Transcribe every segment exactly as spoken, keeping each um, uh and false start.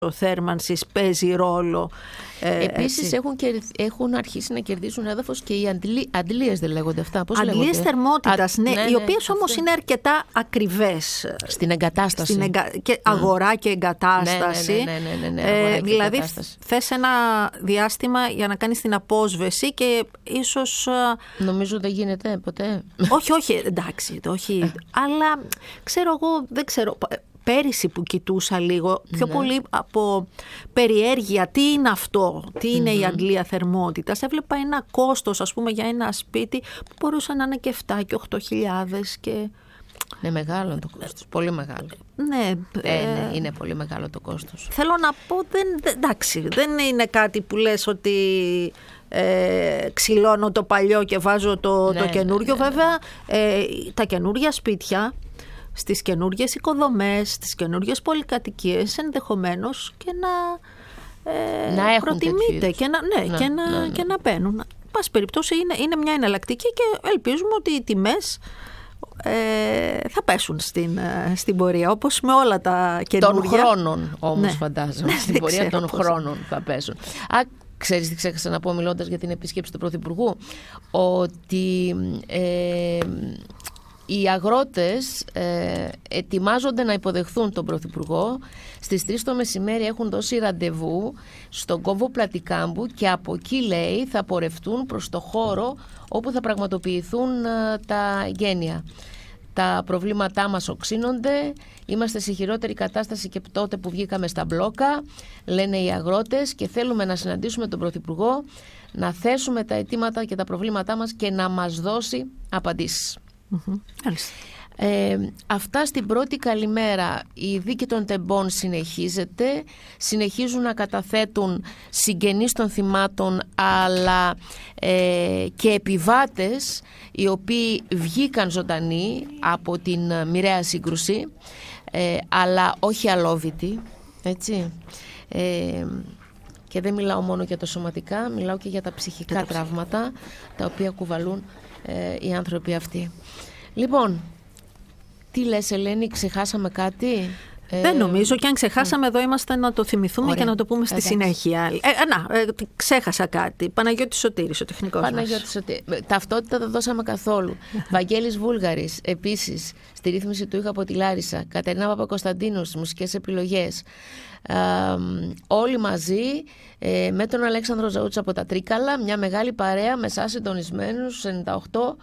θέρμανσης παίζει ρόλο. Ε, Επίσης έχουν, έχουν αρχίσει να κερδίσουν έδαφος και οι αντλί, αντλίες, δεν λέγονται αυτά. Πώς αντλίες θερμότητας, Α, ναι, ναι, οι οποίες ναι, όμως είναι αρκετά ακριβές. Στην εγκατάσταση. Στην εγκα... και αγορά και εγκατάσταση. Ναι, ναι, ναι, ναι, ναι, ναι, ναι, ε, δηλαδή εγκατάσταση. Θες ένα διάστημα για να κάνεις την απόσβεση και ίσως... Νομίζω δεν γίνεται ποτέ. Όχι, όχι, εντάξει, όχι. Αλλά ξέρω εγώ, δεν ξέρω... Πέρυσι που κοιτούσα λίγο, πιο ναι. πολύ από περιέργεια, τι είναι αυτό, τι είναι mm-hmm. η αντλία θερμότητας. Έβλεπα ένα κόστος, ας πούμε, για ένα σπίτι που μπορούσε να είναι και επτά και οκτώ χιλιάδες. Και... Είναι μεγάλο το κόστος, πολύ μεγάλο. Ναι, ε, ναι, είναι πολύ μεγάλο το κόστος. Θέλω να πω, δεν, εντάξει, δεν είναι κάτι που λες ότι... Ε, ξυλώνω το παλιό και βάζω το, ναι, το καινούριο. Ναι, ναι, ναι. Βέβαια, ε, τα καινούρια σπίτια... στις καινούργιες οικοδομές, στις καινούργιες πολυκατοικίες, ενδεχομένως και να, ε, να προτιμείται και να, ναι, ναι, και, να, ναι, ναι. και να μπαίνουν. Πάση περιπτώσει είναι, είναι μια εναλλακτική και ελπίζουμε ότι οι τιμές ε, θα πέσουν στην, στην πορεία, όπως με όλα τα καινούργια. Των χρόνων όμως, ναι. φαντάζομαι, στην πορεία των πώς. χρόνων θα πέσουν. Α, ξέρεις τι ξέχασα να πω μιλώντας για την επίσκεψη του Πρωθυπουργού, ότι... Ε, οι αγρότες ε, ετοιμάζονται να υποδεχθούν τον Πρωθυπουργό. Στις τρεις το μεσημέρι έχουν δώσει ραντεβού στον κόμβο Πλατικάμπου και από εκεί, λέει, θα πορευτούν προς το χώρο όπου θα πραγματοποιηθούν ε, τα γένεια. Τα προβλήματά μας οξύνονται, είμαστε σε χειρότερη κατάσταση και τότε που βγήκαμε στα μπλόκα, λένε οι αγρότες, και θέλουμε να συναντήσουμε τον Πρωθυπουργό, να θέσουμε τα αιτήματα και τα προβλήματά μας και να μας δώσει απαντήσεις. Mm-hmm. Ε, αυτά στην πρώτη καλημέρα. Η δίκη των τεμπών συνεχίζεται. Συνεχίζουν να καταθέτουν συγγενείς των θυμάτων, αλλά ε, και επιβάτες οι οποίοι βγήκαν ζωντανοί από την μοιραία σύγκρουση, ε, αλλά όχι αλόβητοι, έτσι. Ε, και δεν μιλάω μόνο για τα σωματικά, μιλάω και για τα ψυχικά και τραύματα τα οποία κουβαλούν ε, οι άνθρωποι αυτοί. Λοιπόν, τι λες, Ελένη, ξεχάσαμε κάτι? Δεν νομίζω, και αν ξεχάσαμε, εδώ είμαστε να το θυμηθούμε. Ωραία. Και να το πούμε στη Εντάξει. συνέχεια. Ε, να, ε, ξέχασα κάτι. Παναγιώτης Σωτήρης, ο τεχνικός Παναγιώτης Σωτήρης. Ταυτότητα δεν δώσαμε καθόλου. Βαγγέλης Βούλγαρης, επίσης, στη ρύθμιση του ήχου από τη Λάρισα. Κατερίνα Παπακοσταντίνου στις μουσικές επιλογές. Ε, όλοι μαζί ε, με τον Αλέξανδρο Ζαούτσα από τα Τρίκαλα. Μια μεγάλη παρέα με εσάς συντονισμένους ενενήντα οκτώ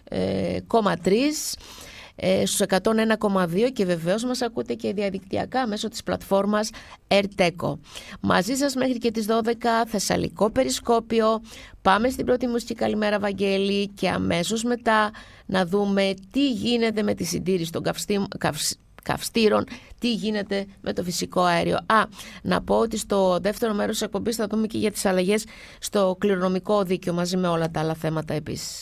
κόμμα τρία. Ε, στους εκατόν ένα κόμμα δύο, και βεβαίως μας ακούτε και διαδικτυακά μέσω της πλατφόρμας Ερτέκο. Μαζί σας μέχρι και τις δώδεκα, Θεσσαλικό Περισκόπιο. Πάμε στην πρώτη μουσική καλημέρα, Βαγγέλη, και αμέσως μετά να δούμε τι γίνεται με τη συντήρηση των καυστή, καυσ, καυστήρων, τι γίνεται με το φυσικό αέριο. Α, να πω ότι στο δεύτερο μέρος της εκπομπής θα δούμε και για τις αλλαγές στο κληρονομικό δίκαιο, μαζί με όλα τα άλλα θέματα επίσης.